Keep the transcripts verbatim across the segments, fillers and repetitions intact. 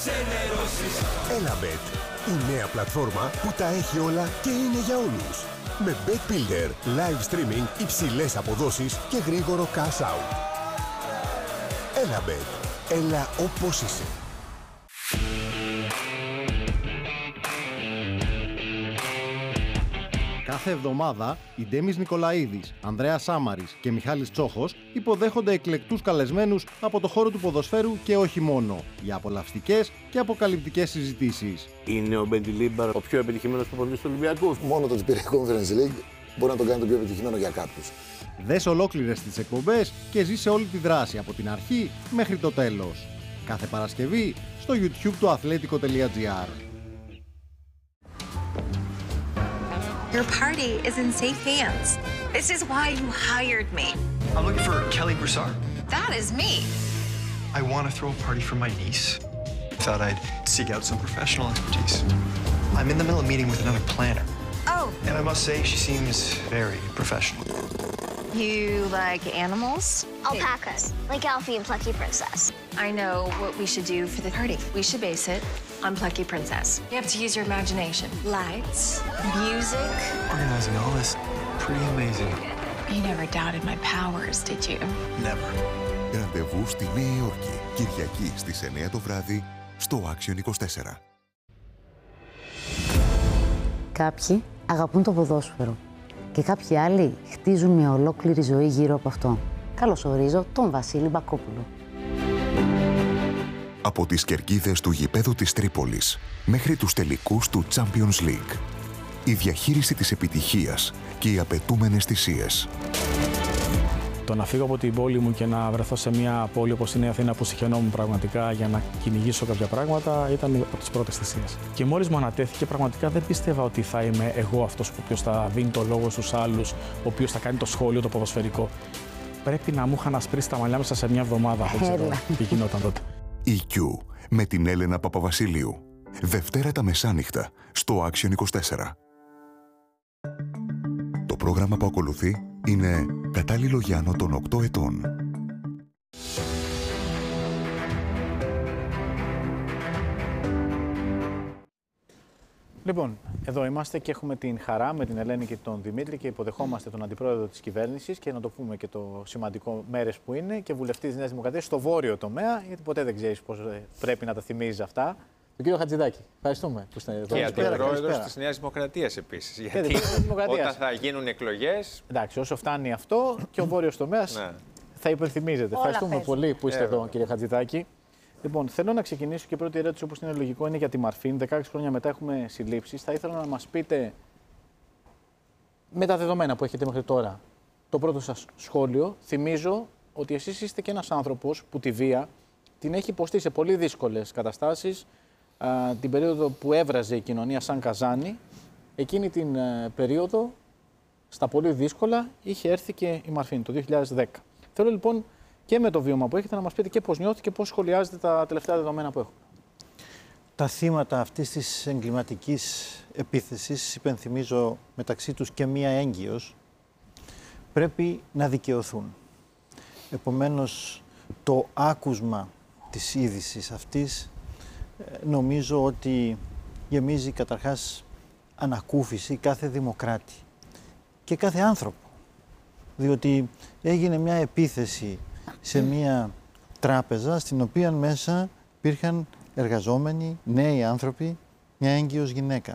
Elabet, η νέα πλατφόρμα που τα έχει όλα και είναι για όλους. Με Bet Builder, live streaming, υψηλές αποδόσεις και γρήγορο cash out. Elabet, έλα όπως είσαι. Κάθε εβδομάδα, οι Ντέμις Νικολαίδης, Ανδρέας Σάμαρης και Μιχάλης Τσόχος υποδέχονται εκλεκτούς καλεσμένους από το χώρο του ποδοσφαίρου και όχι μόνο, για απολαυστικές και αποκαλυπτικές συζητήσεις. Είναι ο Μπεντιλίμπαρ ο πιο επιτυχημένος προπονητής του Ολυμπιακού? Μόνο το ότι πήρε Conference League μπορεί να το κάνει το πιο επιτυχημένο για κάποιους. Δες ολόκληρες τις εκπομπές και ζήσε όλη τη δράση από την αρχή μέχρι το τέλος. Κάθε Παρασκευή στο YouTube του αθλέτικο τελεία τζι άρ. Your party is in safe hands. This is why you hired me. I'm looking for Kelly Broussard. That is me. I want to throw a party for my niece. Thought I'd seek out some professional expertise. I'm in the middle of a meeting with another planner. Oh. And I must say, she seems very professional. You like animals? Alpacas, like Alfie and Plucky Princess. I know what we should do for the party. We should base it on Plucky Princess. You have to use your imagination. Lights, music. Organizing all this, pretty amazing. You never doubted my powers, did you? Never. Ραντεβού στη Νέα Υόρκη, Κυριακή στις εννιά το βράδυ, στο Action είκοσι τέσσερα. Κάποιοι αγαπούν το ποδόσφαιρο και κάποιοι άλλοι χτίζουν μια ολόκληρη ζωή γύρω από αυτό. Καλωσορίζω τον Βασίλη Μπακόπουλο. Από τις κερκίδες του γηπέδου της Τρίπολης μέχρι τους τελικούς του Champions League. Η διαχείριση της επιτυχίας και οι απαιτούμενες θυσίες. Το να φύγω από την πόλη μου και να βρεθώ σε μια πόλη όπως είναι η Αθήνα που συχαινόμουν πραγματικά για να κυνηγήσω κάποια πράγματα ήταν από τις πρώτες θυσίες. Και μόλις μου ανατέθηκε, πραγματικά δεν πίστευα ότι θα είμαι εγώ αυτός ο οποίος θα δίνει το λόγο στους άλλους, ο οποίος θα κάνει το σχόλιο, το ποδοσφαιρικό. Πρέπει να μου είχαν ασπρίσει τα μαλλιά μέσα σε μια εβδομάδα. Δεν ξέρω τι γινόταν τότε. Η Q με την Έλενα Παπαβασιλείου. Δευτέρα τα μεσάνυχτα στο Action είκοσι τέσσερα. Το πρόγραμμα που ακολουθεί είναι κατάλληλο για άνω των οκτώ ετών. Λοιπόν, εδώ είμαστε και έχουμε την χαρά με την Ελένη και τον Δημήτρη και υποδεχόμαστε τον αντιπρόεδρο της κυβέρνησης και να το πούμε και το σημαντικό μέρες που είναι και βουλευτής της Νέας Δημοκρατίας στο βόρειο τομέα, γιατί ποτέ δεν ξέρεις πώς πρέπει να τα θυμίζεις αυτά. Τον κύριο Χατζηδάκη. Ευχαριστούμε που είστε εδώ. Και αντιπρόεδρος της Νέας Δημοκρατίας επίσης. Γιατί όταν θα γίνουν εκλογές. Εντάξει, όσο φτάνει αυτό και ο βόρειος τομέας ναι. θα υπενθυμίζεται. Ευχαριστούμε πες. πολύ που είστε ε, εδώ, κύριε Χατζηδάκη. Λοιπόν, θέλω να ξεκινήσω και η πρώτη ερώτηση, όπως είναι λογικό, είναι για τη Μαρφίν. δεκαέξι χρόνια μετά έχουμε συλλήψεις. Θα ήθελα να μας πείτε, με τα δεδομένα που έχετε μέχρι τώρα, το πρώτο σας σχόλιο. Θυμίζω ότι εσείς είστε και ένας άνθρωπος που τη βία την έχει υποστεί σε πολύ δύσκολες καταστάσεις. Α, την περίοδο που έβραζε η κοινωνία σαν καζάνι, εκείνη την α, περίοδο, στα πολύ δύσκολα, είχε έρθει και η Μαρφίν το δύο χιλιάδες δέκα. Θέλω λοιπόν και με το βίωμα που έχετε να μας πείτε και πώς νιώθετε και πώς σχολιάζετε τα τελευταία δεδομένα που έχουμε. Τα θύματα αυτής της εγκληματικής επίθεσης, υπενθυμίζω μεταξύ τους και μία έγκυος, πρέπει να δικαιωθούν. Επομένως, το άκουσμα της είδησης αυτής νομίζω ότι γεμίζει καταρχάς ανακούφιση κάθε δημοκράτη και κάθε άνθρωπο. Διότι έγινε μια επίθεση σε μια τράπεζα στην οποία μέσα υπήρχαν εργαζόμενοι, νέοι άνθρωποι, μια έγκυος γυναίκα.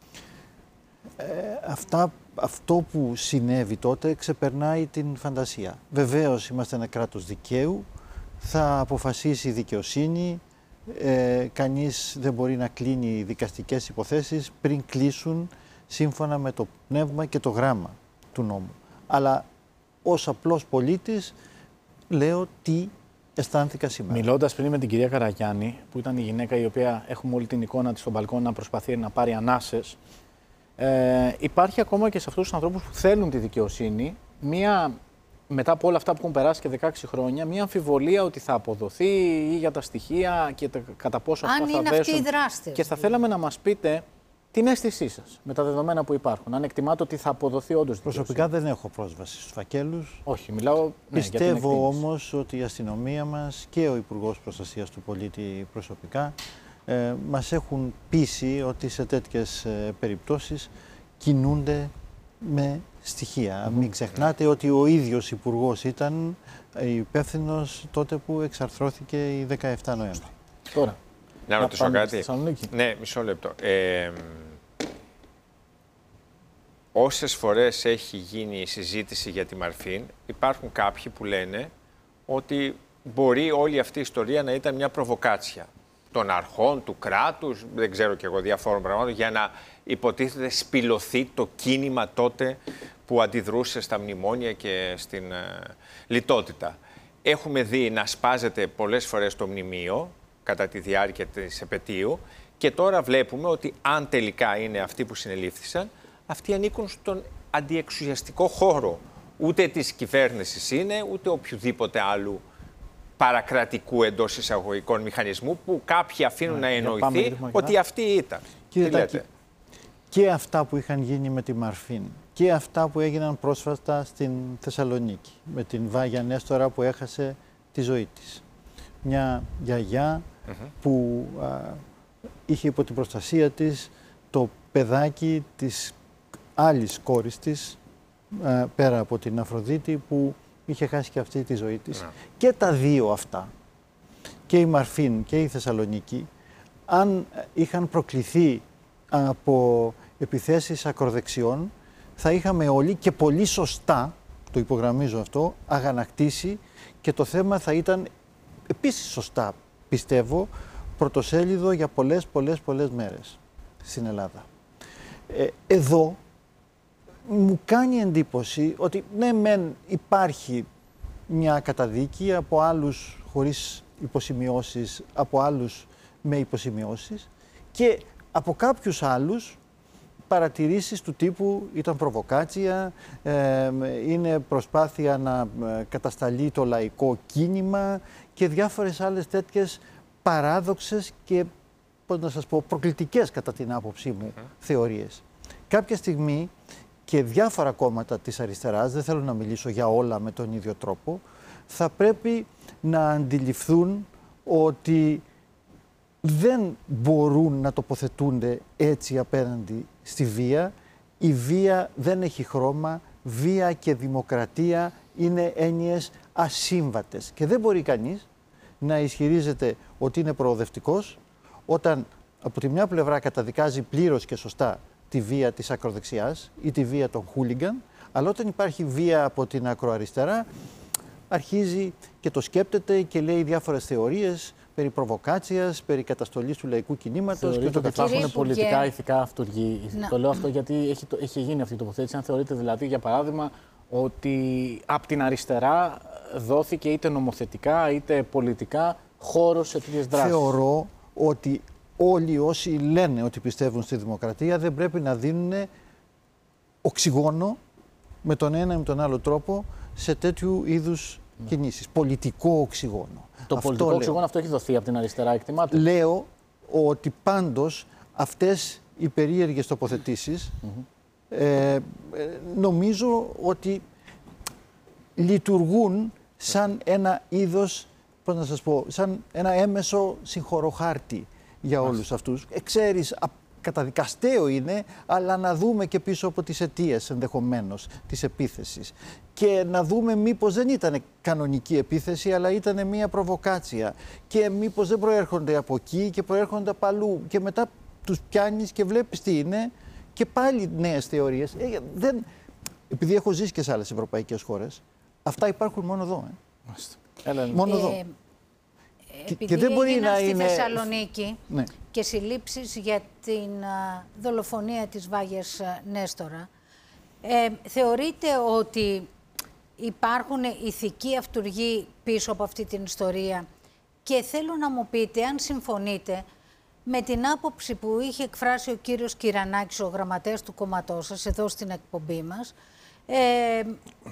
Ε, αυτά, αυτό που συνέβη τότε ξεπερνάει την φαντασία. Βεβαίως είμαστε ένα κράτος δικαίου, θα αποφασίσει η δικαιοσύνη, ε, κανείς δεν μπορεί να κλείνει δικαστικές υποθέσεις πριν κλείσουν σύμφωνα με το πνεύμα και το γράμμα του νόμου. Αλλά ως απλός πολίτης λέω τι αισθάνθηκα σήμερα. Μιλώντας πριν με την κυρία Καραγιάννη, που ήταν η γυναίκα η οποία έχουμε όλη την εικόνα της στο μπαλκόνι να προσπαθεί να πάρει ανάσες, ε, υπάρχει ακόμα και σε αυτούς τους ανθρώπους που θέλουν τη δικαιοσύνη, μία, μετά από όλα αυτά που έχουν περάσει και δεκαέξι χρόνια, μία αμφιβολία ότι θα αποδοθεί ή για τα στοιχεία και τα, κατά πόσο αν αυτά θα είναι δέσουν. Αυτοί οι δράστες. Και θα θέλαμε να μας πείτε την αίσθησή σας με τα δεδομένα που υπάρχουν. Αν εκτιμάτε ότι θα αποδοθεί όντως. Προσωπικά δεν έχω πρόσβαση στους φακέλους. Όχι, μιλάω. Πιστεύω ναι, για την όμως ότι η αστυνομία μας και ο Υπουργός Προστασίας του Πολίτη προσωπικά ε, μας έχουν πείσει ότι σε τέτοιες ε, περιπτώσεις κινούνται με στοιχεία. Mm-hmm. Μην ξεχνάτε ότι ο ίδιος υπουργός ήταν υπεύθυνος τότε που εξαρθρώθηκε η δεκαεφτά Νοέμβρη. Τώρα. Να ρωτήσω κάτι. Ναι, μισό λεπτό. Ε, όσες φορές έχει γίνει η συζήτηση για τη Μαρφίν, υπάρχουν κάποιοι που λένε ότι μπορεί όλη αυτή η ιστορία να ήταν μια προβοκάτσια των αρχών, του κράτους, δεν ξέρω κι εγώ διαφόρων πραγμάτων, για να υποτίθεται σπηλωθεί το κίνημα τότε που αντιδρούσε στα μνημόνια και στην ε, λιτότητα. Έχουμε δει να σπάζεται πολλές φορές το μνημείο κατά τη διάρκεια της επετείου και τώρα βλέπουμε ότι αν τελικά είναι αυτοί που συνελήφθησαν, αυτοί ανήκουν στον αντιεξουσιαστικό χώρο. Ούτε της κυβέρνησης είναι, ούτε οποιοδήποτε άλλου παρακρατικού εντός εισαγωγικών μηχανισμού που κάποιοι αφήνουν ναι, να εννοηθεί ότι αυτοί ήταν. Κύριε Τάκη, και αυτά που είχαν γίνει με τη Μαρφίν και αυτά που έγιναν πρόσφατα στην Θεσσαλονίκη με την Βάγια Νέστορα που έχασε τη ζωή της. Μια γιαγιά mm-hmm. που α, είχε υπό την προστασία της το παιδάκι της άλλης κόρης της α, πέρα από την Αφροδίτη που είχε χάσει και αυτή τη ζωή της. Yeah. Και τα δύο αυτά, και η Μαρφίν και η Θεσσαλονίκη, αν είχαν προκληθεί από επιθέσεις ακροδεξιών, θα είχαμε όλοι και πολύ σωστά, το υπογραμμίζω αυτό, αγανακτήσει και το θέμα θα ήταν επίσης σωστά, πιστεύω, πρωτοσέλιδο για πολλές, πολλές, πολλές μέρες στην Ελλάδα. Ε, εδώ μου κάνει εντύπωση ότι ναι μεν υπάρχει μια καταδίκη από άλλους χωρίς υποσημειώσεις, από άλλους με υποσημειώσεις και από κάποιους άλλους παρατηρήσεις του τύπου ήταν προβοκάτσια, ε, είναι προσπάθεια να κατασταλεί το λαϊκό κίνημα και διάφορες άλλες τέτοιες παράδοξες και, πώς να σας πω, προκλητικές κατά την άποψή μου mm-hmm. θεωρίες. Κάποια στιγμή και διάφορα κόμματα της αριστεράς, δεν θέλω να μιλήσω για όλα με τον ίδιο τρόπο, θα πρέπει να αντιληφθούν ότι δεν μπορούν να τοποθετούνται έτσι απέναντι στη βία. Η βία δεν έχει χρώμα, βία και δημοκρατία είναι έννοιες ασύμβατες. Και δεν μπορεί κανείς να ισχυρίζεται ότι είναι προοδευτικός όταν από τη μια πλευρά καταδικάζει πλήρως και σωστά τη βία της ακροδεξιάς ή τη βία των χούλιγκαν, αλλά όταν υπάρχει βία από την ακροαριστερά αρχίζει και το σκέπτεται και λέει διάφορες θεωρίες περί προβοκάτσιας, περί καταστολής του λαϊκού κινήματος. Θεωρείτε ότι υπάρχουν πολιτικά ηθικά αυτούργοι. Να. Το λέω αυτό γιατί έχει, έχει γίνει αυτή η τοποθέτηση. Αν θεωρείτε δηλαδή, για παράδειγμα, ότι από την αριστερά δόθηκε είτε νομοθετικά είτε πολιτικά χώρος σε τέτοιες δράσεις. Θεωρώ ότι όλοι όσοι λένε ότι πιστεύουν στη δημοκρατία δεν πρέπει να δίνουν οξυγόνο με τον ένα ή με τον άλλο τρόπο σε τέτοιου είδους ναι. κινήσεις. Πολιτικό οξυγόνο. Το αυτό πολιτικό οξυγόνο αυτό έχει δοθεί από την αριστερά, εκτιμάται. Λέω ότι πάντως αυτές οι περίεργες τοποθετήσεις mm-hmm. ε, ε, νομίζω ότι λειτουργούν σαν ένα είδος, πώς να σας πω, σαν ένα έμεσο συγχωροχάρτη για όλους αυτούς. Ε, ξέρεις, καταδικαστέο είναι, αλλά να δούμε και πίσω από τις αιτίες ενδεχομένως της επίθεσης. Και να δούμε μήπως δεν ήταν κανονική επίθεση, αλλά ήταν μια προβοκάτσια. Και μήπως δεν προέρχονται από εκεί και προέρχονται από αλλού. Και μετά τους πιάνεις και βλέπεις τι είναι και πάλι νέες θεωρίες. Ε, δεν... Επειδή έχω ζήσει και σε άλλες ευρωπαϊκές χώρες, αυτά υπάρχουν μόνο εδώ. Ε. Έλα, μόνο εδώ. Ε, Επειδή και δεν μπορεί να στη είναι... Θεσσαλονίκη ναι. και συλλήψεις για την α, δολοφονία της Βάγιας α, Νέστορα, ε, θεωρείτε ότι υπάρχουν ηθικοί αυτουργοί πίσω από αυτή την ιστορία και θέλω να μου πείτε αν συμφωνείτε με την άποψη που είχε εκφράσει ο κύριος Κυρανάκης, ο γραμματέας του κόμματός σας, εδώ στην εκπομπή μας, ε, ε,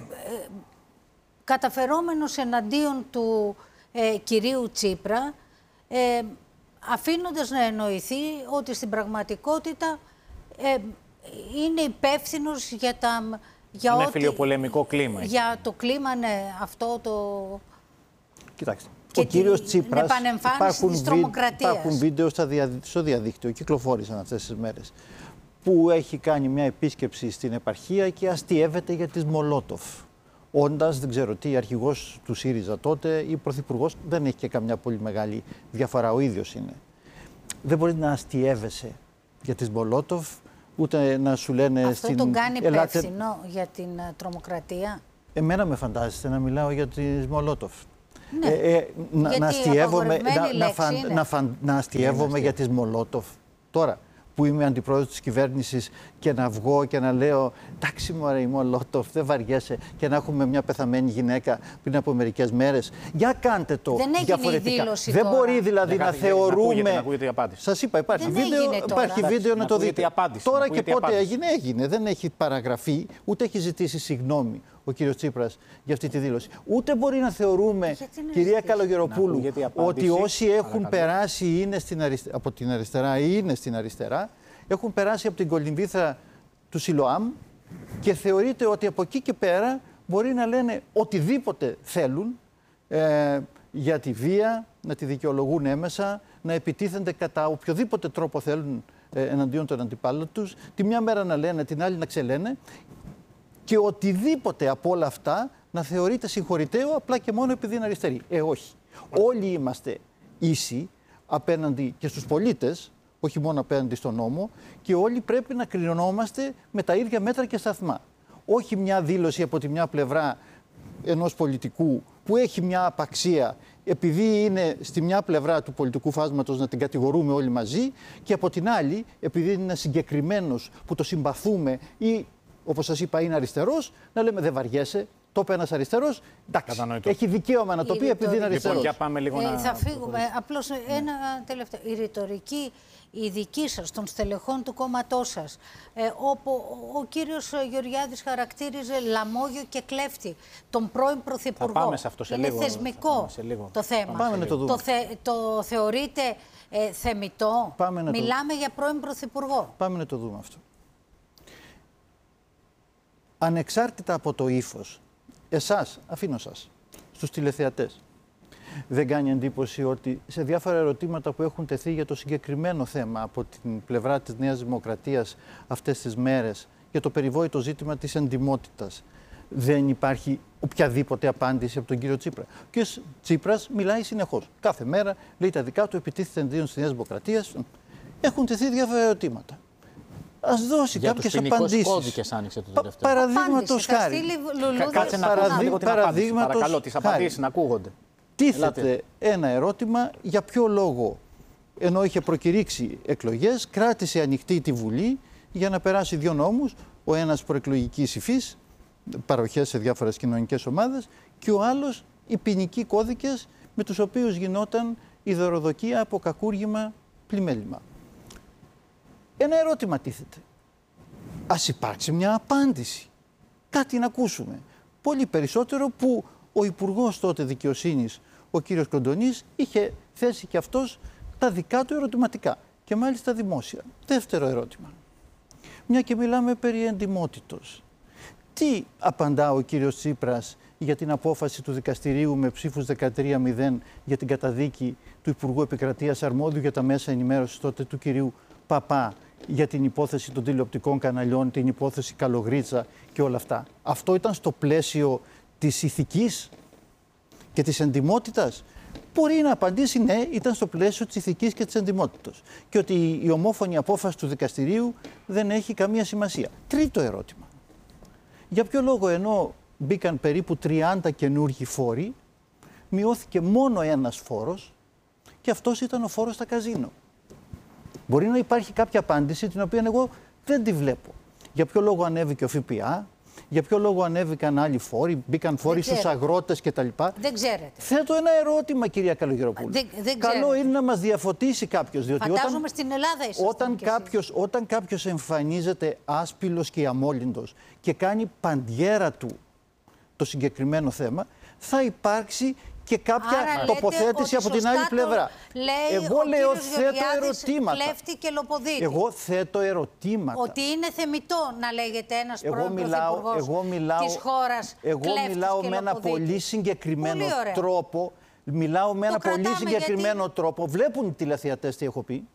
καταφερόμενος εναντίον του Ε, κυρίου Τσίπρα, ε, αφήνοντας να εννοηθεί ότι στην πραγματικότητα ε, είναι υπεύθυνος για τα... Για είναι ό,τι, φιλιοπολεμικό κλίμα. Για το κλίμα, ναι, αυτό το... Κοιτάξτε, και ο κύριος Τσίπρας, επανεμφάνιση της τρομοκρατίας. Υπάρχουν βίντεο στο διαδίκτυο, κυκλοφόρησαν αυτές τις μέρες, που έχει κάνει μια επίσκεψη στην επαρχία και αστιεύεται για τις Μολότοφ. Όντας, δεν ξέρω τι, αρχηγός του ΣΥΡΙΖΑ τότε ή πρωθυπουργός, δεν έχει και καμιά πολύ μεγάλη διαφορά, ο ίδιος είναι. Δεν μπορεί να αστιεύεσαι για τις Μολότοφ, ούτε να σου λένε Αυτό στην... τον κάνει Ελάτε... υπεύθυνο για την uh, τρομοκρατία. Εμένα με φαντάζεστε να μιλάω για τις Μολότοφ. Ναι. Ε, ε, να, να αστιεύομαι, να, να, φαν, είναι. να, φαν, να αστιεύομαι για τις Μολότοφ. Τώρα που είμαι αντιπρόεδρος της κυβέρνησης και να βγω και να λέω εντάξει μωρέ η Μολότοφ, δεν βαριέσαι, και να έχουμε μια πεθαμένη γυναίκα πριν από μερικές μέρες. Για κάντε το δεν διαφορετικά. Δεν τώρα. Μπορεί δηλαδή να, να θεωρούμε... Σας είπα, υπάρχει δεν βίντεο, υπάρχει βίντεο να, να το δείτε. Απάντηση, τώρα να και πότε απάντηση. έγινε, έγινε. Δεν έχει παραγραφεί, ούτε έχει ζητήσει συγγνώμη ο κύριος Τσίπρας για αυτή τη δήλωση. Ούτε μπορεί να θεωρούμε, κυρία Καλογεροπούλου, ότι όσοι έχουν περάσει είναι στην αριστε... από την αριστερά ή είναι στην αριστερά, έχουν περάσει από την κολυμβήθρα του Σιλοάμ και θεωρείται ότι από εκεί και πέρα μπορεί να λένε οτιδήποτε θέλουν ε, για τη βία, να τη δικαιολογούν έμεσα, να επιτίθενται κατά οποιοδήποτε τρόπο θέλουν ε, εναντίον των αντιπάλων τους, τη μια μέρα να λένε, την άλλη να ξελένε, και οτιδήποτε από όλα αυτά να θεωρείται συγχωρητέο απλά και μόνο επειδή είναι αριστερή. Ε, όχι. Όλοι είμαστε ίσοι απέναντι και στους πολίτες, όχι μόνο απέναντι στον νόμο, και όλοι πρέπει να κρινόμαστε με τα ίδια μέτρα και σταθμά. Όχι μια δήλωση από τη μια πλευρά ενός πολιτικού που έχει μια απαξία επειδή είναι στη μια πλευρά του πολιτικού φάσματος να την κατηγορούμε όλοι μαζί, και από την άλλη επειδή είναι συγκεκριμένος που το συμπαθούμε ή, όπως σας είπα, είναι αριστερός, να λέμε δεν βαριέσαι, το είπε ένας αριστερός, εντάξει, έχει δικαίωμα να το πει επειδή είναι αριστερός. Λοιπόν, για πάμε λίγο ε, να... Θα φύγουμε. Απλώς ένα τελευταίο. Η ρητορική, η δική σας, των στελεχών του κόμματός σας, ε, όπου ο, ο κύριος Γεωργιάδης χαρακτήριζε λαμόγιο και κλέφτη τον πρώην Πρωθυπουργό. Θα πάμε σε αυτό σε είναι λίγο. θεσμικό σε λίγο. το θέμα. Πάμε να το δούμε. Το, θε, το θεωρείτε ε, θεμιτό. Πάμε να Μιλάμε το... για πρώην Πρωθυπουργό. Πάμε να το δούμε αυτό. Ανεξάρτητα από το ύφος, εσάς, αφήνω σας, στους τηλεθεατές, δεν κάνει εντύπωση ότι σε διάφορα ερωτήματα που έχουν τεθεί για το συγκεκριμένο θέμα από την πλευρά της Νέας Δημοκρατίας αυτές τις μέρες, για το περιβόητο ζήτημα της εντιμότητας, δεν υπάρχει οποιαδήποτε απάντηση από τον κύριο Τσίπρα. Ο κύριος Τσίπρας μιλάει συνεχώς. Κάθε μέρα λέει τα δικά του, επιτίθεται εναντίον της Νέας Δημοκρατίας. Έχουν τεθεί διάφορα ερωτήματα. Ας δώσει για κάποιες τους απαντήσεις. Κώδικες άνοιξε το τελευταίο. Παραδείγματος χάρη. Κάτσε να ακούσουμε λίγο την απάντηση. Παρακαλώ, τις απαντήσεις να ακούγονται. Τίθεται Ελάτε. ένα ερώτημα για ποιο λόγο, ενώ είχε προκηρύξει εκλογές, κράτησε ανοιχτή τη Βουλή για να περάσει δύο νόμους, ο ένας προεκλογικής υφής, παροχές σε διάφορες κοινωνικές ομάδες, και ο άλλος οι ποινικοί κώδικες με τους οποίους γινόταν η δωροδοκία από κακούργημα πλημέλημα. Ένα ερώτημα τίθεται. Ας υπάρξει μια απάντηση. Κάτι να ακούσουμε. Πολύ περισσότερο που ο Υπουργός τότε Δικαιοσύνης, ο κύριος Κοντονής, είχε θέσει και αυτός τα δικά του ερωτηματικά. Και μάλιστα δημόσια. Δεύτερο ερώτημα. Μια και μιλάμε περί εντιμότητος. Τι απαντά ο κύριος Τσίπρας για την απόφαση του δικαστηρίου με ψήφους δεκατρία μηδέν για την καταδίκη του Υπουργού Επικρατείας αρμόδιου για τα μέσα ενημέρωσης τότε του κυρίου Παπά για την υπόθεση των τηλεοπτικών καναλιών, την υπόθεση Καλογρίτσα και όλα αυτά. Αυτό ήταν στο πλαίσιο της ηθικής και της εντιμότητας. Μπορεί να απαντήσει ναι, ήταν στο πλαίσιο της ηθικής και της εντιμότητας. Και ότι η ομόφωνη απόφαση του δικαστηρίου δεν έχει καμία σημασία. Τρίτο ερώτημα. Για ποιο λόγο, ενώ μπήκαν περίπου τριάντα καινούργιοι φόροι, μειώθηκε μόνο ένας φόρος και αυτός ήταν ο φόρος στα καζίνο. Μπορεί να υπάρχει κάποια απάντηση την οποία εγώ δεν τη βλέπω. Για ποιο λόγο ανέβηκε ο ΦΠΑ, για ποιο λόγο ανέβηκαν άλλοι φόροι, μπήκαν φόροι στους αγρότες κτλ. Δεν ξέρετε. Θέτω ένα ερώτημα, κυρία Καλογεροπούλου. Δεν, δεν Καλό ξέρετε. είναι να μας διαφωτίσει κάποιος. Διότι Φαντάζομαι όταν, στην Ελλάδα ήσασταν όταν, κάποιος, όταν κάποιος εμφανίζεται άσπυλος και αμόλυντος και κάνει παντιέρα του το συγκεκριμένο θέμα, θα υπάρξει και κάποια Άρα τοποθέτηση από την άλλη πλευρά. Λέει Εγώ ο λέω κύριος θέτω ερωτήματα. Κλέφτη και λοποδίτη. Εγώ θέτω ερωτήματα. Ότι είναι θεμιτό να λέγεται ένας εγώ πρώην μιλάω, πρωθυπουργός εγώ μιλάω, της χώρας εγώ κλέφτης μιλάω και με ένα λοποδίτης. πολύ συγκεκριμένο πολύ τρόπο, Μιλάω με Το ένα πολύ συγκεκριμένο γιατί... τρόπο. Βλέπουν οι τηλεθεατές τι έχω πει.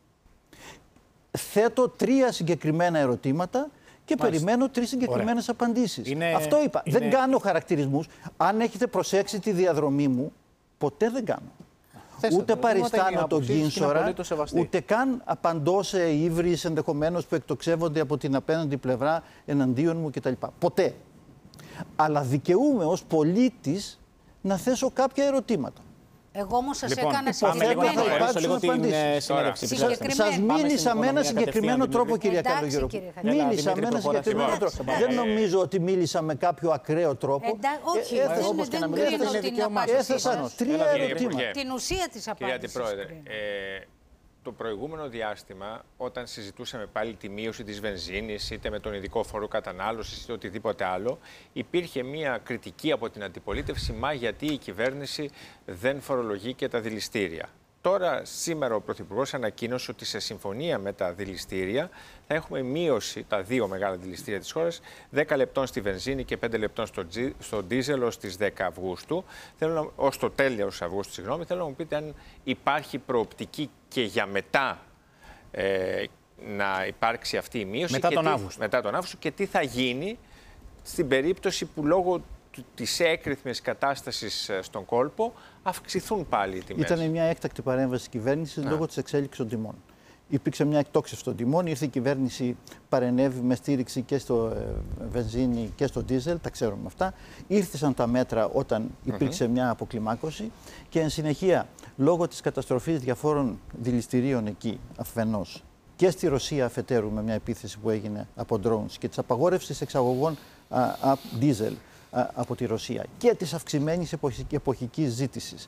Θέτω τρία συγκεκριμένα ερωτήματα και Μάλιστα. περιμένω τρεις συγκεκριμένες απαντήσεις. Είναι... Αυτό είπα. Είναι... Δεν κάνω χαρακτηρισμούς. Αν έχετε προσέξει τη διαδρομή μου, ποτέ δεν κάνω. Θέσατε, ούτε παριστάνω τον Κίνσορα, ούτε καν απαντώ σε ύβρις ενδεχομένως που εκτοξεύονται από την απέναντι πλευρά εναντίον μου κτλ. Ποτέ. Αλλά δικαιούμαι ως πολίτης να θέσω κάποια ερωτήματα. Εγώ όμως σας λοιπόν, έκανα συγκεκριμένες απαντήσεις. Σας μίλησα με ένα συγκεκριμένο τρόπο, κυρία Καλογεροπούλου. Μίλησα με ένα συγκεκριμένο τρόπο. Δεν νομίζω ότι μίλησα με κάποιο ακραίο τρόπο. Όχι, δεν κρίνω την απάντηση. Έθεσα τρία ερωτήματα. Την ουσία της απάντησης. Κύριε Αντιπρόεδρε, το προηγούμενο διάστημα, όταν συζητούσαμε πάλι τη μείωση της βενζίνης, είτε με τον ειδικό φόρο κατανάλωσης, είτε οτιδήποτε άλλο, υπήρχε μια κριτική από την αντιπολίτευση, μα γιατί η κυβέρνηση δεν φορολογεί και τα δηληστήρια. Τώρα, σήμερα ο Πρωθυπουργός ανακοίνωσε ότι σε συμφωνία με τα δηληστήρια θα έχουμε μείωση, τα δύο μεγάλα δηληστήρια της χώρας, δέκα λεπτών στη βενζίνη και πέντε λεπτών στο, στο ντίζελ ως τις δέκα Αυγούστου, θέλω να, ως το τέλος Αυγούστου, συγγνώμη, θέλω να μου πείτε αν υπάρχει προοπτική και για μετά ε, να υπάρξει αυτή η μείωση μετά, και τον τι, Αύγουστο. μετά τον Αύγουστο και τι θα γίνει στην περίπτωση που λόγω της έκρηθμης κατάστασης στον κόλπο αυξηθούν πάλι οι τιμές. Ήταν μια έκτακτη παρέμβαση της κυβέρνησης λόγω της εξέλιξης των τιμών. Υπήρξε μια εκτόξευση των τιμών, ήρθε η κυβέρνηση, παρενέβη με στήριξη και στο ε, βενζίνη και στο ντίζελ, τα ξέρουμε αυτά. Ήρθαν τα μέτρα όταν υπήρξε mm-hmm. μια αποκλιμάκωση και εν συνεχεία, λόγω της καταστροφής διαφόρων δηληστηρίων εκεί αφενός και στη Ρωσία αφετέρου με μια επίθεση που έγινε από drones και της απαγόρευσης εξαγωγών ντίζελ από τη Ρωσία και της αυξημένης εποχικής ζήτησης.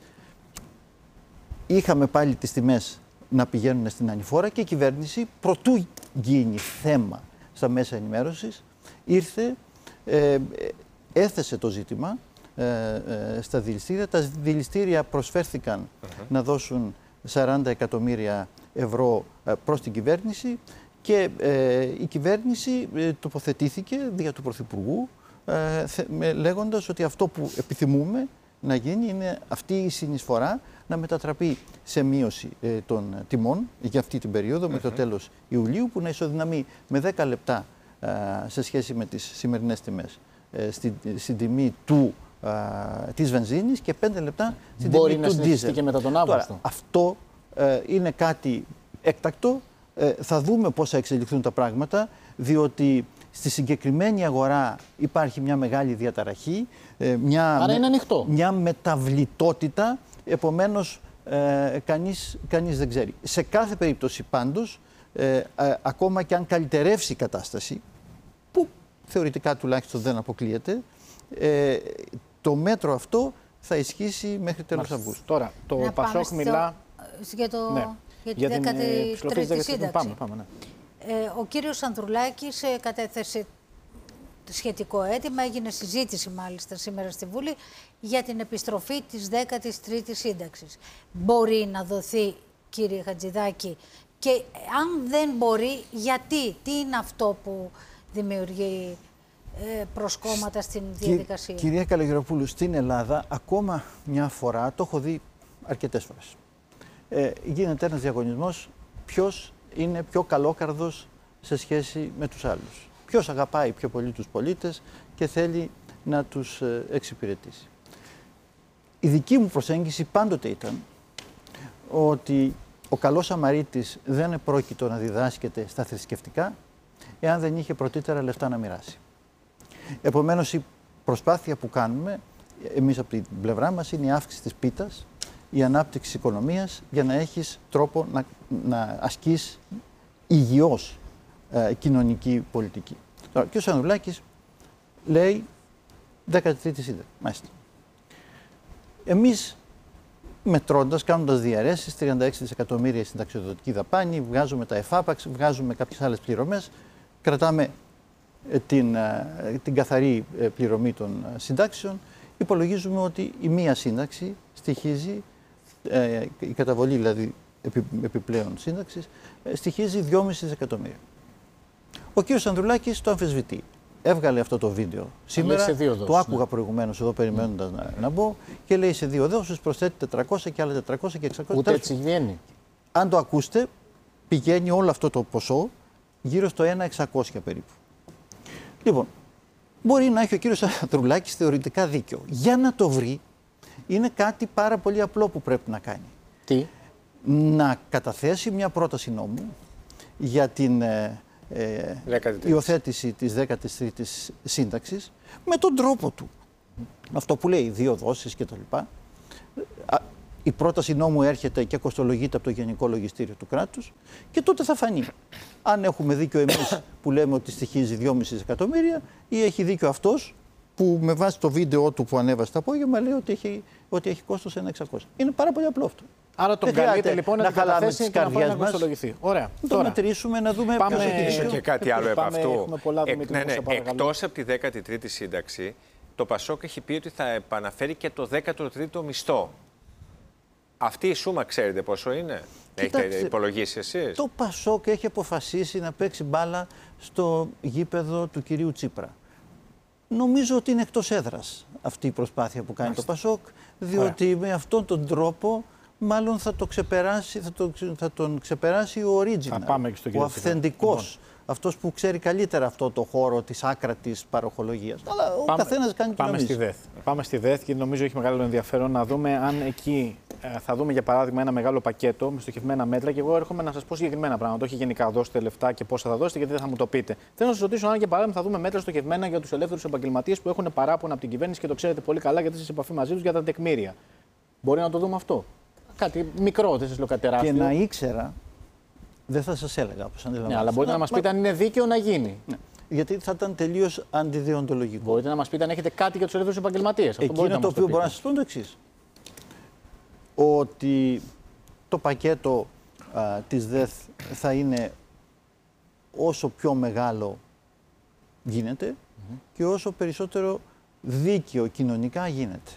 Είχαμε πάλι τις τιμές να πηγαίνουν στην ανηφόρα και η κυβέρνηση, προτού γίνει θέμα στα μέσα ενημέρωσης, ήρθε, ε, έθεσε το ζήτημα ε, ε, στα δηληστήρια. Τα δηληστήρια προσφέρθηκαν uh-huh. να δώσουν σαράντα εκατομμύρια ευρώ ε, προς την κυβέρνηση και ε, η κυβέρνηση ε, τοποθετήθηκε δια του Πρωθυπουργού Ε, λέγοντας ότι αυτό που επιθυμούμε να γίνει είναι αυτή η συνεισφορά να μετατραπεί σε μείωση ε, των τιμών για αυτή την περίοδο, mm-hmm. με το τέλος Ιουλίου, που να ισοδυναμεί με δέκα λεπτά ε, σε σχέση με τις σημερινές τιμές ε, στην, στην τιμή του, ε, της βενζίνης και πέντε λεπτά στην Μπορεί τιμή να του ντίζελ. Και μετά τον Αύγουστο. Τώρα, αυτό ε, είναι κάτι έκτακτο. Ε, θα δούμε πώς θα εξελιχθούν τα πράγματα, διότι στη συγκεκριμένη αγορά υπάρχει μια μεγάλη διαταραχή, μια, Άρα είναι ανοιχτό. μια μεταβλητότητα, επομένως ε, κανείς, κανείς δεν ξέρει. Σε κάθε περίπτωση πάντως, ε, ε, ακόμα και αν καλυτερεύσει η κατάσταση, που θεωρητικά τουλάχιστον δεν αποκλείεται, ε, το μέτρο αυτό θα ισχύσει μέχρι τέλος Αυγούστου. Τώρα, το να Πασόκ μιλά... Για, το, ναι. για τη δέκατη τρίτη σύνταξη. Πάμε, πάμε, ναι. Ε, ο κύριος Ανδρουλάκης ε, κατέθεσε σχετικό αίτημα, έγινε συζήτηση μάλιστα σήμερα στη Βουλή για την επιστροφή της δέκατης τρίτης σύνταξης. Μπορεί να δοθεί, κύριε Χατζηδάκη, και αν δεν μπορεί, γιατί, τι είναι αυτό που δημιουργεί ε, προσκόμματα στην διαδικασία. Κυ, κυρία Καλογεροπούλου, στην Ελλάδα ακόμα μια φορά, το έχω δει αρκετές φορές, ε, γίνεται ένας διαγωνισμός ποιος είναι πιο καλόκαρδος σε σχέση με τους άλλους. Ποιος αγαπάει πιο πολύ τους πολίτες και θέλει να τους ε, εξυπηρετήσει. Η δική μου προσέγγιση πάντοτε ήταν ότι ο καλός Σαμαρίτης δεν επρόκειτο να διδάσκεται στα θρησκευτικά εάν δεν είχε πρωτήτερα λεφτά να μοιράσει. Επομένως, η προσπάθεια που κάνουμε εμείς από την πλευρά μας είναι η αύξηση της πίτας, η ανάπτυξη της οικονομίας για να έχεις τρόπο να, να ασκείς υγιώς ε, κοινωνική πολιτική. Τώρα, και ο Ανδρουλάκης λέει δέκατη τρίτη σύνταξη. Μάλιστα. Εμείς μετρώντας, κάνοντας διαρρέσεις, τριάντα έξι δισεκατομμύρια συνταξιοδοτική δαπάνη, βγάζουμε τα εφάπαξ, βγάζουμε κάποιες άλλες πληρωμές, κρατάμε ε, την, ε, την καθαρή ε, πληρωμή των ε, συντάξεων, υπολογίζουμε ότι η μία σύνταξη στοιχίζει, ε, η καταβολή δηλαδή επι, επιπλέον σύνταξης, ε, στοιχίζει δυόμισι δισεκατομμύρια. Ο κ. Ανδρουλάκης το αμφισβητεί. έβγαλε αυτό το βίντεο σήμερα. Σε δύο δόσεις, το άκουγα ναι. προηγουμένως εδώ περιμένοντας να, να μπω και λέει σε δύο δόσεις προσθέτει τετρακόσια και άλλα τετρακόσια και εξακόσια. Ούτε έτσι βγαίνει. Αν το ακούσετε, πηγαίνει όλο αυτό το ποσό γύρω στο ένα χιλιάδες εξακόσια περίπου. Λοιπόν, μπορεί να έχει ο κύριος Ανδρουλάκης θεωρητικά δίκιο. Για να το βρει, είναι κάτι πάρα πολύ απλό που πρέπει να κάνει. Τι? Να καταθέσει μια πρόταση νόμου για την ε, ε, υιοθέτηση της δέκατης τρίτης σύνταξης με τον τρόπο του. Αυτό που λέει, δύο δόσεις κτλ. Η πρόταση νόμου έρχεται και κοστολογείται από το Γενικό Λογιστήριο του κράτους και τότε θα φανεί αν έχουμε δίκιο εμείς που λέμε ότι στοιχίζει δυόμισι δισεκατομμύρια ή έχει δίκιο αυτός που με βάση το βίντεο του που ανέβασε το απόγευμα λέει ότι έχει, ότι έχει κόστος ένα χιλιάδες εξακόσια. Είναι πάρα πολύ απλό αυτό. Άρα τον καλείτε λοιπόν να, να χαλάμε τις καρδιές μας, ωραία. Να το μετρήσουμε, να δούμε πάμε... ποιος έχει δίκιο. Και κάτι άλλο επ' αυτού. Εκ, ναι, ναι, εκτός από τη δέκατη τρίτη σύνταξη, το Πασόκ έχει πει ότι θα επαναφέρει και το δέκατο τρίτο μισθό. Αυτή η σούμα ξέρετε πόσο είναι? Κοιτάξτε, έχετε υπολογίσει εσείς? Το Πασόκ έχει αποφασίσει να παίξει μπάλα στο γήπεδο του κυρίου Τσίπρα. Νομίζω ότι είναι εκτός έδρας αυτή η προσπάθεια που κάνει Μάλιστα. το Πασόκ, διότι Ωραία. με αυτόν τον τρόπο μάλλον θα, το ξεπεράσει, θα, το, θα τον ξεπεράσει ο original, ο αυθεντικός. Αυτός που ξέρει καλύτερα αυτό το χώρο της άκρατης παροχολογίας. Αλλά ο πάμε, καθένας κάνει τι πάμε νομίζει. Στη ΔΕΘ. Πάμε στη ΔΕΘ και νομίζω έχει μεγάλο ενδιαφέρον να δούμε αν εκεί ε, θα δούμε για παράδειγμα ένα μεγάλο πακέτο με στοχευμένα μέτρα. Και εγώ έρχομαι να σας πω συγκεκριμένα πράγματα. Όχι γενικά δώστε λεφτά και πόσα θα δώσετε, γιατί δεν θα μου το πείτε. Θέλω να σας ρωτήσω αν για παράδειγμα θα δούμε μέτρα στοχευμένα για τους ελεύθερους επαγγελματίες που έχουν παράπονα από την κυβέρνηση και το ξέρετε πολύ καλά γιατί είστε σε επαφή μαζί τους για τα τεκμήρια. Μπορεί να το δούμε αυτό? Κάτι μικρό, δεν σας λέω κάτι τεράστιο. Και να ήξερα. Δεν θα σας έλεγα, όπως αντιλαμβάνεστε. Ναι, αλλά μπορείτε να μας πείτε αν είναι δίκαιο να γίνει. Ναι. Γιατί θα ήταν τελείως αντιδιοντολογικό. Μπορείτε να μας πείτε αν έχετε κάτι για τους ελεύθερους επαγγελματίες. Εκείνο το οποίο μπορώ να σας πω είναι το εξής. Ότι το πακέτο α, της ΔΕΘ θα είναι όσο πιο μεγάλο γίνεται mm-hmm. και όσο περισσότερο δίκαιο κοινωνικά γίνεται.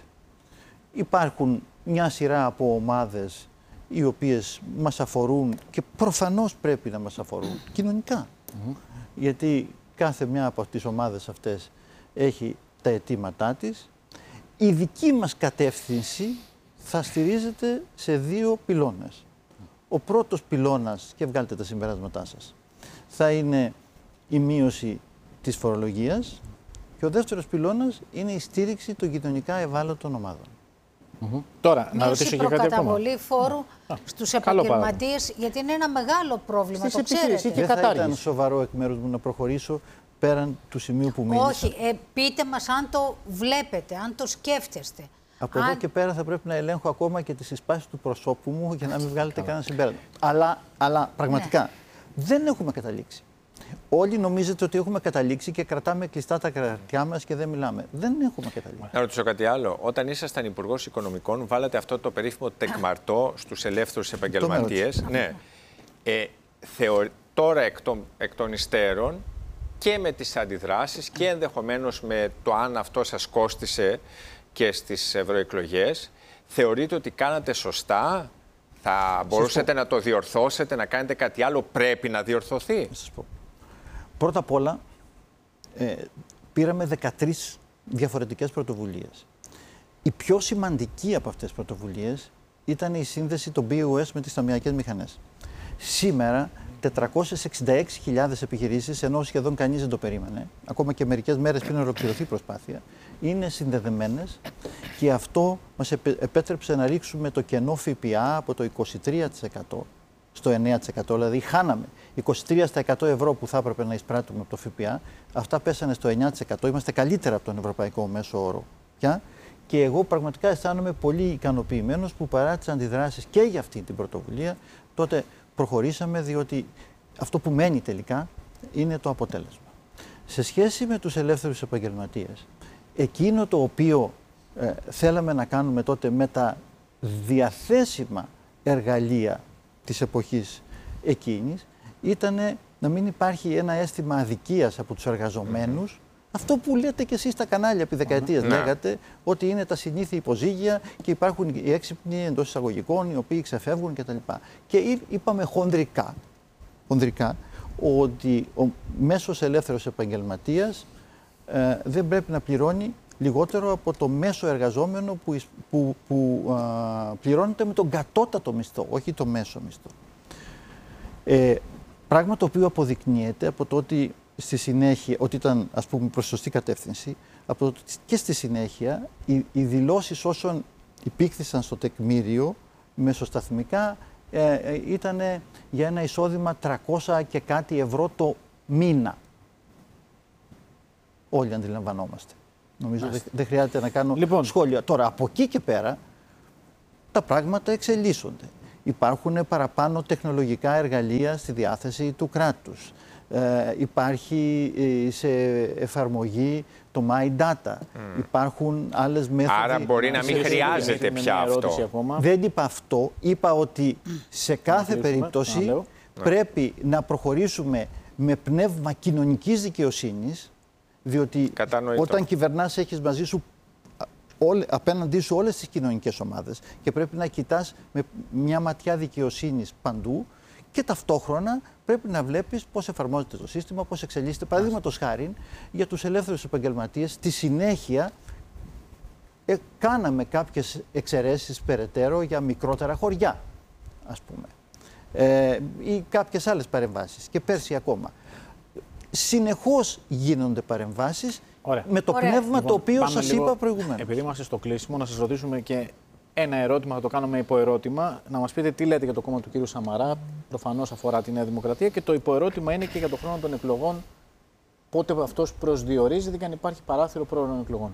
Υπάρχουν μια σειρά από ομάδες οι οποίες μας αφορούν και προφανώς πρέπει να μας αφορούν κοινωνικά. Mm-hmm. Γιατί κάθε μια από τις ομάδες αυτές έχει τα αιτήματά της. Η δική μας κατεύθυνση θα στηρίζεται σε δύο πυλώνες. Ο πρώτος πυλώνας, και βγάλτε τα συμπεράσματά σας, θα είναι η μείωση της φορολογίας και ο δεύτερος πυλώνας είναι η στήριξη των κοινωνικά ευάλωτων ομάδων. Mm-hmm. Τώρα, να ρωτήσω και κάτι ακόμα. Προκαταβολή φόρου στους επαγγελματίες, γιατί είναι ένα μεγάλο πρόβλημα, το ξέρετε. Δεν θα ήταν σοβαρό εκ μέρους μου να προχωρήσω πέραν του σημείου που μίλησα. Όχι, ε, πείτε μας αν το βλέπετε, αν το σκέφτεστε. Από αν... εδώ και πέρα θα πρέπει να ελέγχω ακόμα και τις συσπάσεις του προσώπου μου για να μην βγάλετε κανένα συμπέρασμα. Αλλά, αλλά πραγματικά ναι. δεν έχουμε καταλήξει. Όλοι νομίζετε ότι έχουμε καταλήξει και κρατάμε κλειστά τα κρατιά μας και δεν μιλάμε. Δεν έχουμε καταλήξει. Να ρωτήσω κάτι άλλο. Όταν ήσασταν υπουργός Οικονομικών, βάλατε αυτό το περίφημο τεκμαρτό στους ελεύθερους επαγγελματίες. Ναι. Ε, θεω... Τώρα εκ των, εκ των υστέρων και με τις αντιδράσεις και ενδεχομένως με το αν αυτό σας κόστισε και στις ευρωεκλογές, θεωρείτε ότι κάνατε σωστά? Θα μπορούσατε να το διορθώσετε, να κάνετε κάτι άλλο? Πρέπει να διορθωθεί? Θα σας πω. Πρώτα απ' όλα, ε, πήραμε δεκατρείς διαφορετικές πρωτοβουλίες. Η πιο σημαντική από αυτές τις πρωτοβουλίες ήταν η σύνδεση των μπι ο ες με τις ταμειακές μηχανές. Σήμερα, τετρακόσιες εξήντα έξι χιλιάδες επιχειρήσεις, ενώ σχεδόν κανείς δεν το περίμενε, ακόμα και μερικές μέρες πριν ολοκληρωθεί η προσπάθεια, είναι συνδεδεμένες και αυτό μας επέτρεψε να ρίξουμε το κενό ΦΠΑ από το είκοσι τρία τοις εκατό στο εννέα τοις εκατό, δηλαδή χάναμε είκοσι τρία τοις εκατό ευρώ που θα έπρεπε να εισπράττουμε από το ΦΠΑ, αυτά πέσανε στο εννέα τοις εκατό, είμαστε καλύτερα από τον ευρωπαϊκό μέσο όρο πια. Και εγώ πραγματικά αισθάνομαι πολύ ικανοποιημένος που παρά τις αντιδράσεις και για αυτή την πρωτοβουλία, τότε προχωρήσαμε, διότι αυτό που μένει τελικά είναι το αποτέλεσμα. Σε σχέση με τους ελεύθερους επαγγελματίες, εκείνο το οποίο ε, θέλαμε να κάνουμε τότε με τα διαθέσιμα εργαλεία της εποχής εκείνης, ήταν να μην υπάρχει ένα αίσθημα αδικίας από τους εργαζομένους. Mm-hmm. Αυτό που λέτε και εσείς στα κανάλια επί δεκαετίες, mm-hmm. λέγατε ότι είναι τα συνήθεια υποζύγια και υπάρχουν οι έξυπνοι εντός εισαγωγικών οι οποίοι ξεφεύγουν κτλ. Και είπαμε χονδρικά, χονδρικά ότι ο μέσος ελεύθερος επαγγελματίας ε, δεν πρέπει να πληρώνει λιγότερο από το μέσο εργαζόμενο που, που, που α, πληρώνεται με τον κατώτατο μισθό, όχι το μέσο μισθό. Ε, πράγμα το οποίο αποδεικνύεται από το ότι στη συνέχεια, ότι ήταν ας πούμε προς σωστή κατεύθυνση, από το ότι και στη συνέχεια οι, οι δηλώσεις όσων υπήρχαν στο τεκμήριο μεσοσταθμικά ε, ε, ήταν για ένα εισόδημα τριακόσια και κάτι ευρώ το μήνα. Όλοι αντιλαμβανόμαστε. Νομίζω δεν δε χρειάζεται να κάνω λοιπόν σχόλια. Τώρα, από εκεί και πέρα, τα πράγματα εξελίσσονται. Υπάρχουν παραπάνω τεχνολογικά εργαλεία στη διάθεση του κράτους. Ε, υπάρχει ε, σε εφαρμογή το My Data. Mm. Υπάρχουν άλλες μέθοδοι. Άρα μπορεί να μην χρειάζεται πια αυτό. Δεν είπα αυτό. Είπα ότι σε κάθε περίπτωση να, πρέπει να. να προχωρήσουμε με πνεύμα κοινωνικής δικαιοσύνης, διότι κατανοητό. Όταν κυβερνάς έχεις μαζί σου όλε, απέναντί σου όλες τις κοινωνικές ομάδες και πρέπει να κοιτάς με μια ματιά δικαιοσύνης παντού και ταυτόχρονα πρέπει να βλέπεις πώς εφαρμόζεται το σύστημα, πώς εξελίσσεται. Παραδείγματος χάριν, για τους ελεύθερους επαγγελματίες, στη συνέχεια ε, κάναμε κάποιες εξαιρέσεις περαιτέρω για μικρότερα χωριά, ας πούμε, ε, ή κάποιες άλλες παρεμβάσεις και πέρσι ακόμα. Συνεχώς γίνονται παρεμβάσεις. Ωραία. Με το Ωραία. πνεύμα λοιπόν, το οποίο σας λίγο, είπα προηγουμένως. Επειδή είμαστε στο κλείσιμο, να σας ρωτήσουμε και ένα ερώτημα, θα το κάνουμε υποερώτημα. Να μας πείτε τι λέτε για το κόμμα του κ. Σαμαρά. Προφανώς αφορά τη Νέα Δημοκρατία. Και το υποερώτημα είναι και για το χρόνο των εκλογών. Πότε αυτός προσδιορίζεται και αν υπάρχει παράθυρο πρόωρων εκλογών.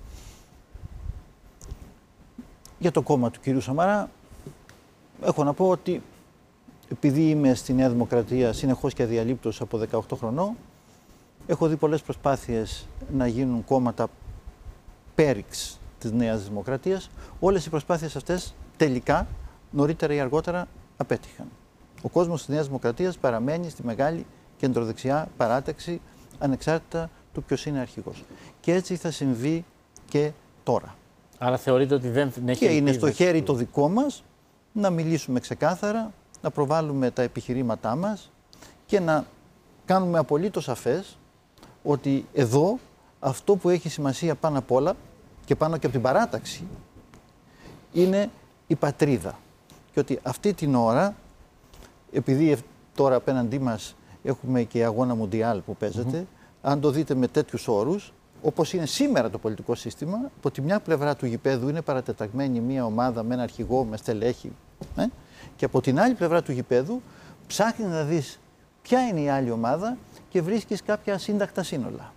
Για το κόμμα του κ. Σαμαρά, έχω να πω ότι επειδή είμαι στη Νέα Δημοκρατία συνεχώς και αδιαλείπτως από δεκαοκτώ χρονών, έχω δει πολλές προσπάθειες να γίνουν κόμματα πέριξ της Νέας Δημοκρατίας. Όλες οι προσπάθειες αυτές τελικά, νωρίτερα ή αργότερα, απέτυχαν. Ο κόσμος της Νέας Δημοκρατίας παραμένει στη μεγάλη κεντροδεξιά παράταξη, ανεξάρτητα του ποιος είναι αρχηγός. Και έτσι θα συμβεί και τώρα. Άρα θεωρείτε ότι δεν έχει... Και είναι στο χέρι το δικό μας να μιλήσουμε ξεκάθαρα, να προβάλλουμε τα επιχειρήματά μας και να κάνουμε απολύτως σαφές ότι εδώ αυτό που έχει σημασία πάνω απ' όλα και πάνω και από την παράταξη είναι η πατρίδα. Και ότι αυτή την ώρα, επειδή τώρα απέναντί μας έχουμε και αγώνα Μουντιάλ που παίζεται, mm-hmm. αν το δείτε με τέτοιους όρους, όπως είναι σήμερα το πολιτικό σύστημα, από τη μια πλευρά του γηπέδου είναι παρατεταγμένη μια ομάδα με ένα αρχηγό, με στελέχη, ε? και από την άλλη πλευρά του γηπέδου ψάχνεις να δεις ποια είναι η άλλη ομάδα και βρίσκεις κάποια ασύντακτα σύνολα.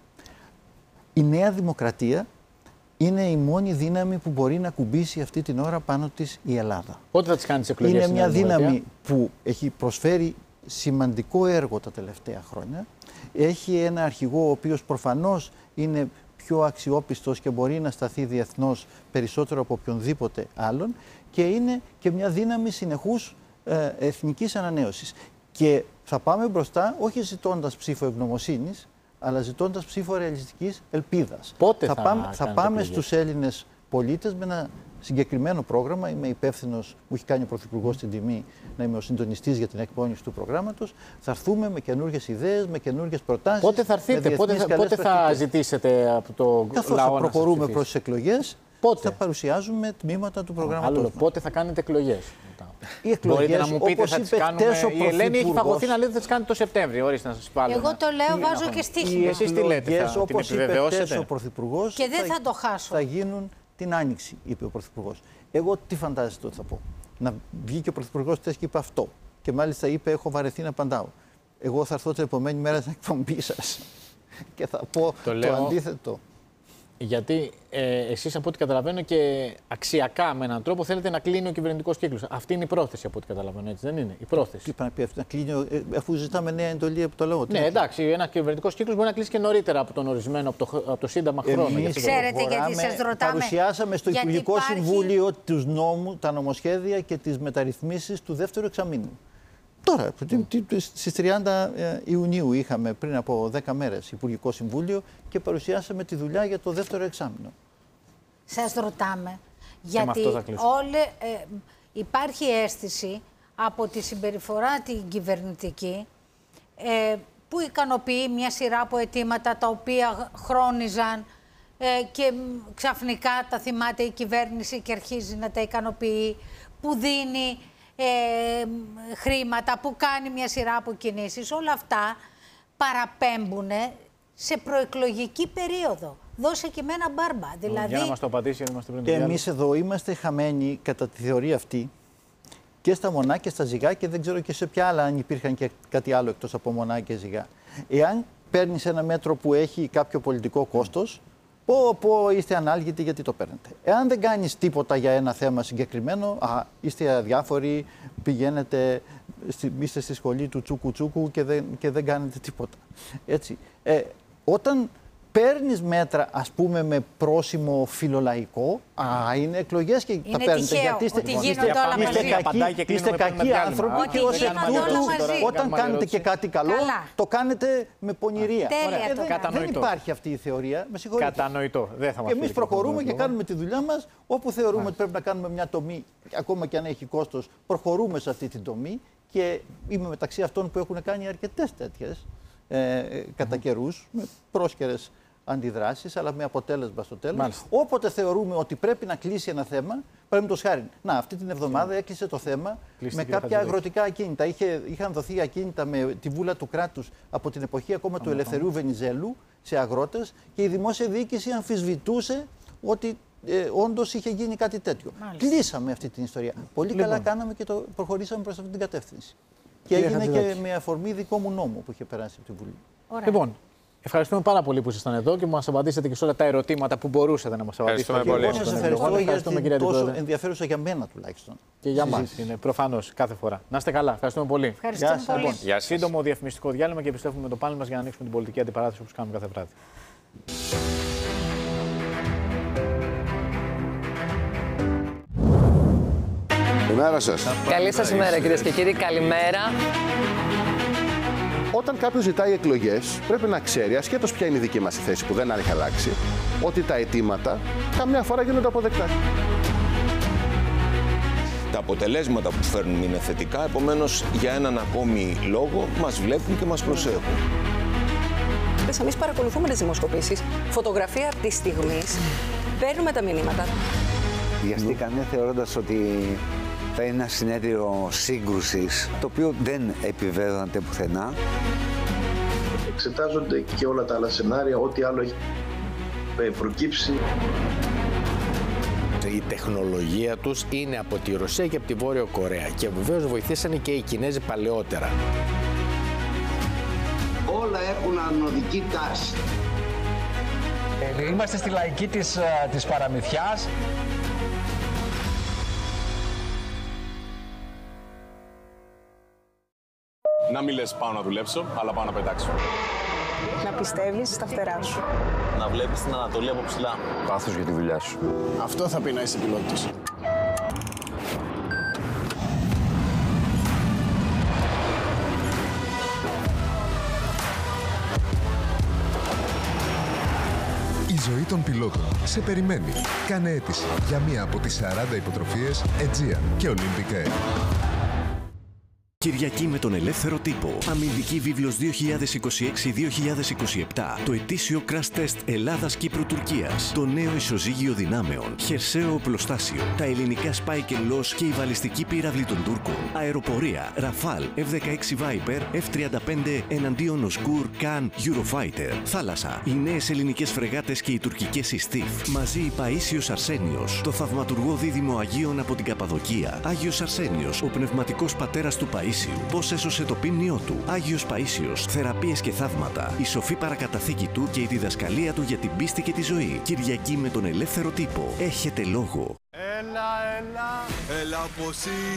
Η Νέα Δημοκρατία είναι η μόνη δύναμη που μπορεί να κουμπίσει αυτή την ώρα πάνω της η Ελλάδα. Πότε θα τις κάνει τις εκλογές? Είναι μια δύναμη που έχει προσφέρει σημαντικό έργο τα τελευταία χρόνια. Έχει ένα αρχηγό ο οποίος προφανώς είναι πιο αξιόπιστος και μπορεί να σταθεί διεθνώς περισσότερο από οποιονδήποτε άλλον και είναι και μια δύναμη συνεχούς ε, εθνικής ανανέωσης. Και θα πάμε μπροστά όχι ζητώντας ψήφο ευγνωμοσύνης, αλλά ζητώντας ψήφο ρεαλιστικής ελπίδας. Πότε θα, θα, πάμε, θα πάμε στους Έλληνες πολίτες με ένα συγκεκριμένο πρόγραμμα. Είμαι υπεύθυνος, μου έχει κάνει ο Πρωθυπουργός την τιμή να είμαι ο συντονιστής για την εκπόνηση του προγράμματος. Θα έρθουμε με καινούργιες ιδέες, με καινούργιες προτάσεις. Πότε θα έρθετε, πότε θα, πότε θα ζητήσετε από το Καθώς λαό θα προχωρούμε προς τις εκλογές, πότε? θα παρουσιάζουμε τμήματα του προγράμματος μας. Πότε θα κάνετε εκλογές? Οι εκλογές, μπορείτε να μου πείτε, θα τις κάνουμε... Η Ελένη έχει φαγωθεί να λέει ότι θα τις κάνει το Σεπτέμβριο. Ορίστε να σας πάρω. Εγώ το λέω, βάζω και στοίχημα. Εσείς τι λέτε, θα την επιβεβαιώσετε? Ο Πρωθυπουργός και δεν θα, θα το χάσω. Θα γίνουν την Άνοιξη, είπε ο Πρωθυπουργός. Εγώ τι φαντάζεστε ότι θα πω? Να βγήκε ο Πρωθυπουργός χτες και είπε αυτό. Και μάλιστα είπε: έχω βαρεθεί να απαντάω. Εγώ θα έρθω την επόμενη μέρα στην εκπομπή σας και θα πω το, το αντίθετο. Γιατί ε, εσείς, από ό,τι καταλαβαίνω, και αξιακά με έναν τρόπο θέλετε να κλείνει ο κυβερνητικός κύκλος. Αυτή είναι η πρόθεση, από ό,τι καταλαβαίνω, έτσι δεν είναι? Η πρόθεση. Τι πάει να πει αυτό, να κλείνει, αφού ζητάμε νέα εντολή από το λαό. Ναι, εντάξει, ένα κυβερνητικός κύκλος μπορεί να κλείσει και νωρίτερα από τον ορισμένο, από το, από το Σύνταγμα χρόνο. Εμείς ξέρετε γιατί σας ρωτάμε. Παρουσιάσαμε στο Υπουργικό υπάρχει... Συμβούλιο τους νόμους, τα νομοσχέδια και τις μεταρρυθμίσεις του δεύτερου εξαμήνου. Τώρα, στις τριάντα Ιουνίου είχαμε πριν από δέκα μέρες Υπουργικό Συμβούλιο και παρουσιάσαμε τη δουλειά για το δεύτερο εξάμηνο. Σας ρωτάμε, γιατί όλε, ε, υπάρχει αίσθηση από τη συμπεριφορά την κυβερνητική ε, που ικανοποιεί μια σειρά από αιτήματα τα οποία χρόνιζαν ε, και ξαφνικά τα θυμάται η κυβέρνηση και αρχίζει να τα ικανοποιεί, που δίνει ε, χρήματα, που κάνει μια σειρά από κινήσεις. Όλα αυτά παραπέμπουν σε προεκλογική περίοδο. Δώσε και εμένα μπάρμπα. Δηλαδή... Για να μας το απαντήσει, γιατί είμαστε πριν το Εμείς εδώ είμαστε χαμένοι κατά τη θεωρία αυτή και στα μονά και στα ζυγά και δεν ξέρω και σε ποια άλλα αν υπήρχαν και κάτι άλλο εκτός από μονά και ζυγά. Εάν παίρνεις ένα μέτρο που έχει κάποιο πολιτικό κόστος, πω πω είστε ανάλγητοι γιατί το παίρνετε. Εάν δεν κάνεις τίποτα για ένα θέμα συγκεκριμένο, α, είστε αδιάφοροι, πηγαίνετε, είστε στη σχολή του τσούκου τσούκου και δεν, και δεν κάνετε τίποτα. Έτσι. Ε, όταν παίρνεις μέτρα, ας πούμε, με πρόσημο φιλολαϊκό, α, είναι εκλογές και είναι τα παίρνετε. Τυχαίο, γιατί είστε, ότι είστε, γίνονται όλα είστε μαζί. κακοί, είστε κακοί άνθρωποι ότι και ως εκ τούτου, όταν κάνετε και κάτι καλό, Καλά. το κάνετε με πονηρία. Τέλεια, δεν, δεν υπάρχει αυτή η θεωρία. Με συγχωρείτε. Κατανοητό. Δεν θα μας Εμείς προχωρούμε και κάνουμε τη δουλειά μας. Όπου θεωρούμε ότι πρέπει να κάνουμε μια τομή, ακόμα και αν έχει κόστος, προχωρούμε σε αυτή την τομή. Και είμαι μεταξύ αυτών που έχουν κάνει αρκετές τέτοιες ε, κατά καιρούς, με πρόσκαιρες αντιδράσεις, αλλά με αποτέλεσμα στο τέλος. Μάλιστα. Όποτε θεωρούμε ότι πρέπει να κλείσει ένα θέμα, παραδείγματος χάρη. Να, αυτή την εβδομάδα έκλεισε το θέμα Κλείσει με κάποια αγροτικά ακίνητα. Είχε, είχαν δοθεί ακίνητα με τη βούλα του κράτους από την εποχή ακόμα του Ελευθερίου Βενιζέλου σε αγρότες και η δημόσια διοίκηση αμφισβητούσε ότι ε, όντως είχε γίνει κάτι τέτοιο. Μάλιστα. Κλείσαμε αυτή την ιστορία. Πολύ λοιπόν. καλά κάναμε και το προχωρήσαμε προς αυτή την κατεύθυνση. Και Κύριε έγινε Χατζηδάκη. και με αφορμή δικό μου νόμο που είχε περάσει από την Βουλή. Ωραία. Λοιπόν, ευχαριστούμε πάρα πολύ που ήσασταν εδώ και μας απαντήσατε και σε όλα τα ερωτήματα που μπορούσατε να μας απαντήσετε. Ευχαριστούμε πολύ. Σας ευχαριστώ για την τόσο ενδιαφέρουσα για μένα τουλάχιστον. Και για μας είναι προφανώς κάθε φορά. Να είστε καλά. Ευχαριστούμε πολύ. Ευχαριστούμε Γεια πολύ. Λοιπόν, Γεια σύντομο διαφημιστικό διάλειμμα και επιστρέφουμε με το πάνελ μας για να ανοίξουμε την πολιτική αντιπαράθεση όπως κάνουμε κάθε βράδυ. Καλημέρα σας. Καλή σας ημέρα κυρίες και κύριοι. Καλημέρα. Όταν κάποιος ζητάει εκλογές, πρέπει να ξέρει, ασχέτως ποια είναι η δική μας η θέση που δεν έχει αλλάξει, ότι τα αιτήματα καμιά φορά γίνονται αποδεκτά. Τα αποτελέσματα που φέρνουν είναι θετικά, επομένως για έναν ακόμη λόγο μας βλέπουν και μας προσέχουν. Εμείς παρακολουθούμε τις δημοσκοπήσεις, φωτογραφία της στιγμής, παίρνουμε τα μηνύματα. Βιαστήκανε θεωρώντας ότι θα είναι ένα συνέδριο σύγκρουσης, το οποίο δεν επιβεβαιώνεται πουθενά. Εξετάζονται και όλα τα άλλα σενάρια, ό,τι άλλο έχει προκύψει. Η τεχνολογία τους είναι από τη Ρωσία και από τη Βόρειο Κορέα και βεβαίως βοηθήσανε και οι Κινέζοι παλαιότερα. Όλα έχουν ανωδική τάση. Είμαστε στη λαϊκή της, της παραμυθιάς. Να μην λες πάω να δουλέψω, αλλά πάω να πετάξω. Να πιστεύεις στα φτερά σου. Να βλέπεις την Ανατολή από ψηλά. Πάθος για τη δουλειά σου. Αυτό θα πει να είσαι πιλότος. Η ζωή των πιλότων σε περιμένει. Κάνε αίτηση για μία από τις σαράντα υποτροφίες Aegean και Olympic Air. Κυριακή με τον ελεύθερο τύπο. Αμυντική βίβλος δύο χιλιάδες είκοσι έξι δύο χιλιάδες είκοσι επτά. Το ετήσιο crash test Ελλάδας-Κύπρου-Τουρκίας. Το νέο ισοζύγιο δυνάμεων. Χερσαίο οπλοστάσιο. Τα ελληνικά Spike and Loss και η βαλιστική πύραυλη των Τούρκων. Αεροπορία. Ραφάλ. εφ δεκαέξι Viper. εφ τριάντα πέντε εναντίον Οσκούρ, Καν, Eurofighter. Θάλασσα. Οι νέες ελληνικές φρεγάτες και οι τουρκικές η Στιφ. Μαζί η Παΐσιος Αρσένιος. Το θαυματουργό δίδυμο Αγίων από την Καπαδοκία. Άγιος Αρσένιος. Ο πνευματικός πατέρας του Παΐσιου. Πώς έσωσε το πίμνιό του. Άγιος Παΐσιος. Θεραπείες και θαύματα. Η σοφή παρακαταθήκη του και η διδασκαλία του για την πίστη και τη ζωή. Κυριακή με τον ελεύθερο τύπο. Έχετε λόγο. Έλα, έλα, έλα πως